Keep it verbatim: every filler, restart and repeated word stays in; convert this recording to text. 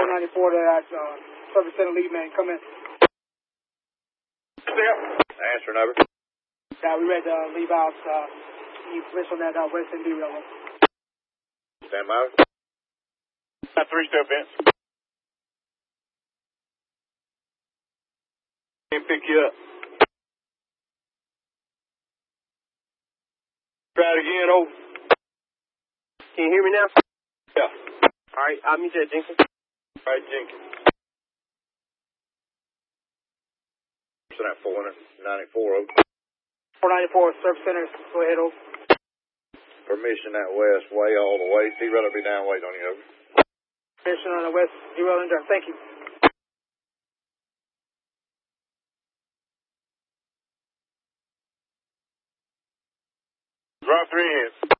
four ninety-four to that uh, Service Center lead man. Come in. Step. Answering over. Yeah, we ready to uh, leave out. Uh, need permission on that uh, West End Railroad. Stand by. Got three step in. Can't pick you up. Try it again, over. Can you hear me now? Yeah. All right, I'll meet you at Jenkins. All right, Jenkins. That four ninety-four, over. four ninety-four, Service Center. Go ahead, over. Permission that west way all the way. T-Rail will be down waiting on you, over. Permission on the West Zero and Thank you. Drop three in.